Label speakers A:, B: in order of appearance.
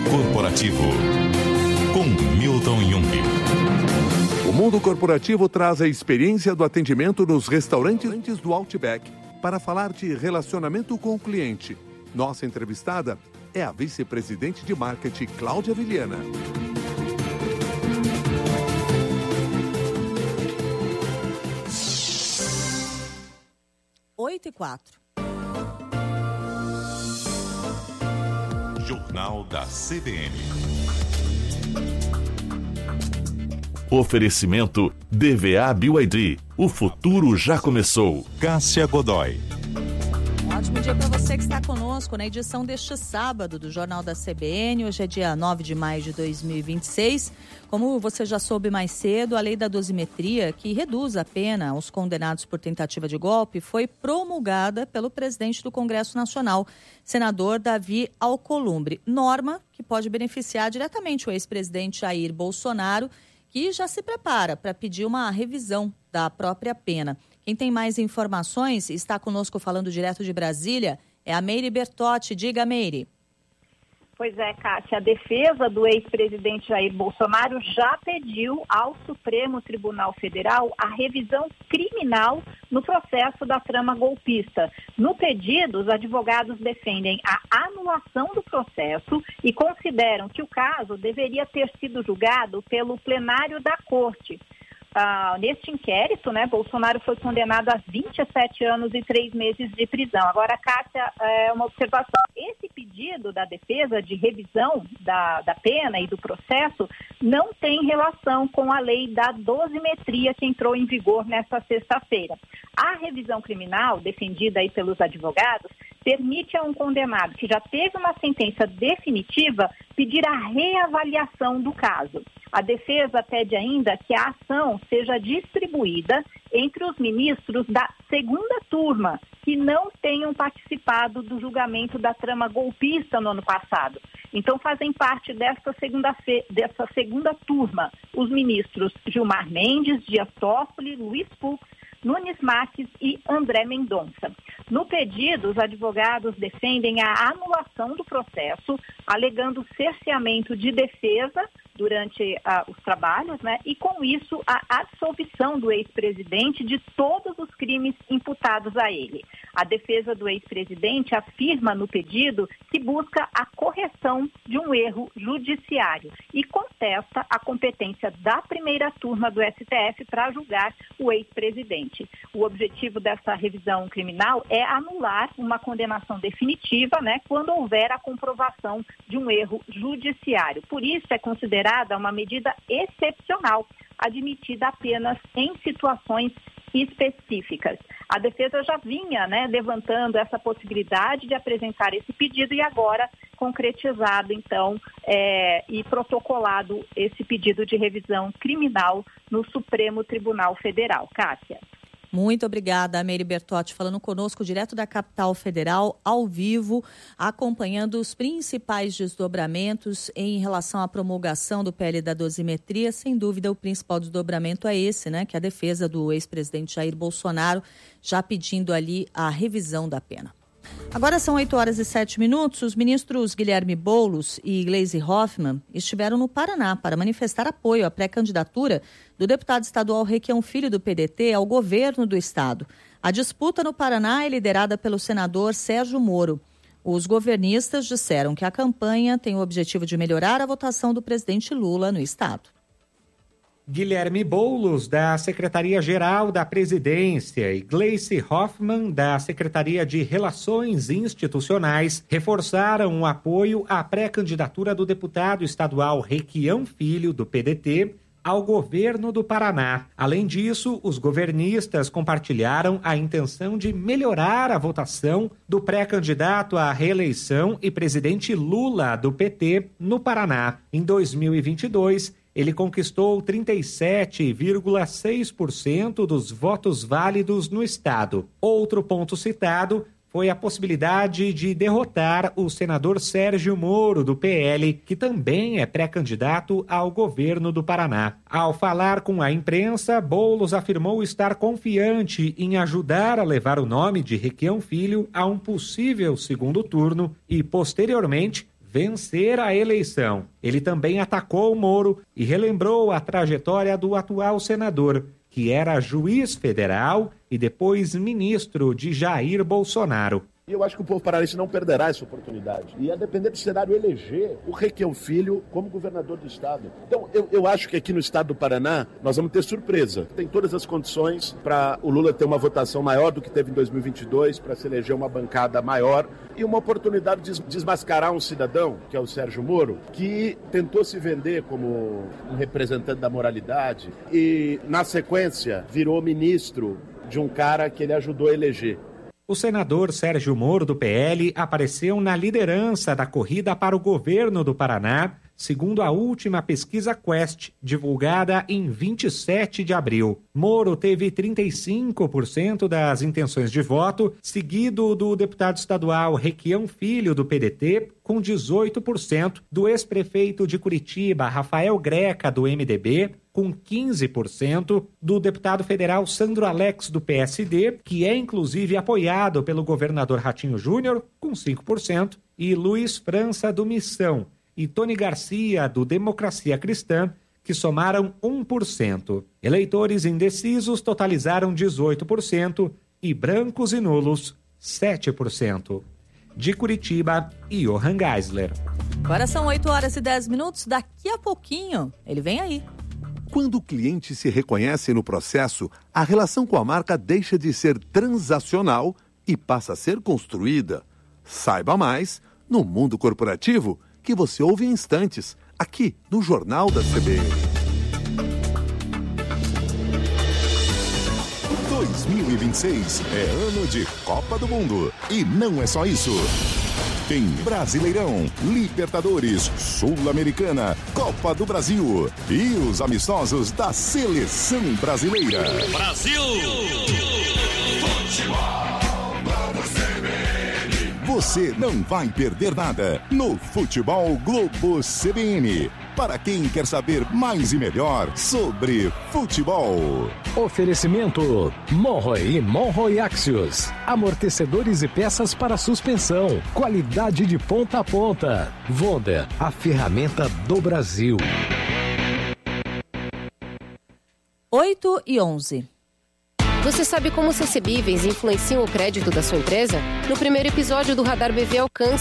A: Corporativo, com Milton Jung.
B: O mundo corporativo traz a experiência do atendimento nos restaurantes do Outback para falar de relacionamento com o cliente. Nossa entrevistada é a vice-presidente de marketing, Cláudia Vilhena.
C: 8h04.
A: Jornal da CBN.
D: Oferecimento DVA BYD. O futuro já começou.
A: Cássia Godoy.
C: Ótimo dia para você que está conosco na edição deste sábado do Jornal da CBN. Hoje é dia 9 de maio de 2026. Como você já soube mais cedo, a lei da dosimetria, que reduz a pena aos condenados por tentativa de golpe, foi promulgada pelo presidente do Congresso Nacional, senador Davi Alcolumbre. Norma que pode beneficiar diretamente o ex-presidente Jair Bolsonaro, que já se prepara para pedir uma revisão da própria pena. Quem tem mais informações está conosco falando direto de Brasília, é a Meire Bertotti. Diga, Meire.
E: Pois é, Cássia, a defesa do ex-presidente Jair Bolsonaro já pediu ao Supremo Tribunal Federal a revisão criminal no processo da trama golpista. No pedido, os advogados defendem a anulação do processo e consideram que o caso deveria ter sido julgado pelo plenário da Corte. Neste inquérito, Bolsonaro foi condenado a 27 anos e 3 meses de prisão. Agora, Cássia, uma observação. Esse pedido da defesa de revisão da pena e do processo não tem relação com a lei da dosimetria que entrou em vigor nesta sexta-feira. A revisão criminal, defendida aí pelos advogados, permite a um condenado que já teve uma sentença definitiva pedir a reavaliação do caso. A defesa pede ainda que a ação seja distribuída entre os ministros da segunda turma, que não tenham participado do julgamento da trama golpista no ano passado. Então, fazem parte dessa segunda turma os ministros Gilmar Mendes, Dias Toffoli, Luiz Fux, Nunes Marques e André Mendonça. No pedido, os advogados defendem a anulação do processo, alegando cerceamento de defesa durante os trabalhos, e com isso a absolvição do ex-presidente de todos os crimes imputados a ele. A defesa do ex-presidente afirma no pedido que busca a correção de um erro judiciário e contesta a competência da primeira turma do STF para julgar o ex-presidente. O objetivo dessa revisão criminal é anular uma condenação definitiva, quando houver a comprovação de um erro judiciário. Por isso é considerada uma medida excepcional, admitida apenas em situações específicas. A defesa já vinha, levantando essa possibilidade de apresentar esse pedido e agora concretizado, então, e protocolado esse pedido de revisão criminal no Supremo Tribunal Federal. Cássia.
C: Muito obrigada, Meire Bertotti, falando conosco direto da capital federal, ao vivo, acompanhando os principais desdobramentos em relação à promulgação do PL da dosimetria. Sem dúvida, o principal desdobramento é esse, que é a defesa do ex-presidente Jair Bolsonaro, já pedindo ali a revisão da pena. Agora são 8h07. Os ministros Guilherme Boulos e Gleisi Hoffmann estiveram no Paraná para manifestar apoio à pré-candidatura do deputado estadual Requião Filho, do PDT, ao governo do estado. A disputa no Paraná é liderada pelo senador Sérgio Moro. Os governistas disseram que a campanha tem o objetivo de melhorar a votação do presidente Lula no estado.
F: Guilherme Boulos, da Secretaria-Geral da Presidência, e Gleisi Hoffmann, da Secretaria de Relações Institucionais, reforçaram o apoio à pré-candidatura do deputado estadual Requião Filho, do PDT, ao governo do Paraná. Além disso, os governistas compartilharam a intenção de melhorar a votação do pré-candidato à reeleição e presidente Lula, do PT, no Paraná. Em 2022, ele conquistou 37,6% dos votos válidos no estado. Outro ponto citado foi a possibilidade de derrotar o senador Sérgio Moro, do PL, que também é pré-candidato ao governo do Paraná. Ao falar com a imprensa, Boulos afirmou estar confiante em ajudar a levar o nome de Requião Filho a um possível segundo turno e, posteriormente, vencer a eleição. Ele também atacou Moro e relembrou a trajetória do atual senador, que era juiz federal e depois ministro de Jair Bolsonaro.
G: E eu acho que o povo paranaense não perderá essa oportunidade. E a depender do cenário, eleger o Requião Filho como governador do estado. Então, eu acho que aqui no estado do Paraná, nós vamos ter surpresa. Tem todas as condições para o Lula ter uma votação maior do que teve em 2022, para se eleger uma bancada maior e uma oportunidade de desmascarar um cidadão, que é o Sérgio Moro, que tentou se vender como um representante da moralidade e, na sequência, virou ministro de um cara que ele ajudou a eleger.
F: O senador Sérgio Moro, do PL, apareceu na liderança da corrida para o governo do Paraná, segundo a última pesquisa Quest, divulgada em 27 de abril. Moro teve 35% das intenções de voto, seguido do deputado estadual Requião Filho, do PDT, com 18%, do ex-prefeito de Curitiba, Rafael Greca, do MDB, com 15%, do deputado federal Sandro Alex, do PSD, que é inclusive apoiado pelo governador Ratinho Júnior, com 5%, e Luiz França, do Missão, e Tony Garcia, do Democracia Cristã, que somaram 1%. Eleitores indecisos totalizaram 18% e brancos e nulos 7%. De Curitiba, Johan Geisler.
C: Agora são 8h10. Daqui a pouquinho, ele vem aí.
B: Quando o cliente se reconhece no processo, a relação com a marca deixa de ser transacional e passa a ser construída. Saiba mais no Mundo Corporativo, que você ouve em instantes, aqui no Jornal da CBN.
A: 2026 é ano de Copa do Mundo. E não é só isso. Tem Brasileirão, Libertadores, Sul-Americana, Copa do Brasil e os amistosos da Seleção Brasileira.
H: Brasil!
A: Você não vai perder nada no Futebol Globo CBN. Para quem quer saber mais e melhor sobre futebol.
I: Oferecimento Monroe e Monroe Axios. Amortecedores e peças para suspensão. Qualidade de ponta a ponta. Wonder, a ferramenta do Brasil.
C: 8h11.
J: Você sabe como os recebíveis influenciam o crédito da sua empresa? No primeiro episódio do Radar BV Alcance,